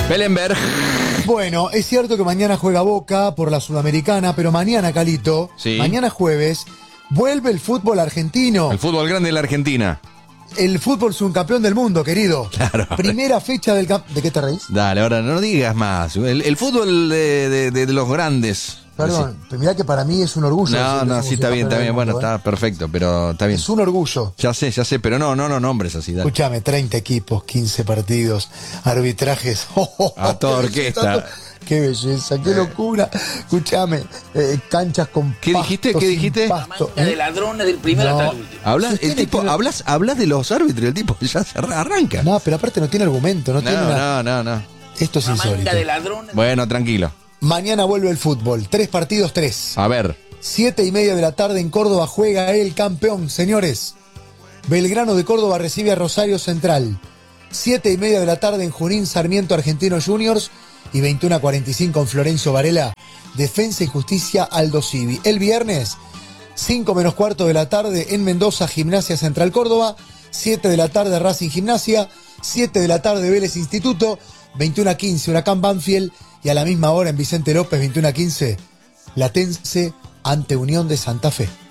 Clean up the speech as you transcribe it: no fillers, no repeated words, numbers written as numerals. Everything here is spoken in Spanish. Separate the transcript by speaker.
Speaker 1: Belenberg.
Speaker 2: Bueno, es cierto que mañana juega Boca por la Sudamericana, pero mañana, Calito,
Speaker 1: Sí.
Speaker 2: mañana jueves, vuelve el fútbol argentino.
Speaker 1: El fútbol grande de la Argentina.
Speaker 2: El fútbol subcampeón del mundo, querido.
Speaker 1: Claro.
Speaker 2: Primera fecha del campeonato. ¿De qué te reís?
Speaker 1: Dale, ahora no digas más. El fútbol de los grandes.
Speaker 2: Perdón, pero mirá que para mí es un orgullo.
Speaker 1: No,
Speaker 2: decir que
Speaker 1: no,
Speaker 2: somos
Speaker 1: sí, está bien,
Speaker 2: subcampeones del
Speaker 1: Bueno,
Speaker 2: mundo,
Speaker 1: está perfecto, pero está bien.
Speaker 2: Es un orgullo.
Speaker 1: Ya sé, pero no nombres así, dale.
Speaker 2: Escúchame, 30 equipos, 15 partidos, arbitrajes.
Speaker 1: A toda orquesta.
Speaker 2: Qué belleza, qué locura. Escúchame, canchas con
Speaker 1: ¿Qué
Speaker 2: pasto,
Speaker 1: dijiste? ¿Qué
Speaker 2: sin
Speaker 1: dijiste?
Speaker 2: pasto.
Speaker 3: Manga de ladrones del primero
Speaker 2: No.
Speaker 3: hasta el último.
Speaker 1: Hablas,
Speaker 2: Sí,
Speaker 1: el
Speaker 2: tiene
Speaker 1: tipo,
Speaker 2: que-
Speaker 1: hablas de los árbitros, el tipo ya se arranca.
Speaker 2: No, pero aparte no tiene argumento, no, tiene una...
Speaker 1: No.
Speaker 2: Esto es
Speaker 3: Una
Speaker 2: insólito.
Speaker 3: manga de ladrones.
Speaker 1: Bueno, tranquilo.
Speaker 2: Mañana vuelve el fútbol, 3 partidos, 3.
Speaker 1: A ver.
Speaker 2: 7:30 de la tarde en Córdoba juega el campeón, señores. Belgrano de Córdoba recibe a Rosario Central. 7:30 de la tarde en Junín, Sarmiento Argentinos Juniors. Y 21:45 en Florencio Varela, Defensa y Justicia Aldo Civi. El viernes, 5 menos cuarto de la tarde en Mendoza, Gimnasia Central Córdoba. 7 de la tarde Racing Gimnasia. 7 de la tarde Vélez Instituto. 21:15 Huracán Banfield. Y a la misma hora en Vicente López, 21:15, Platense ante Unión de Santa Fe.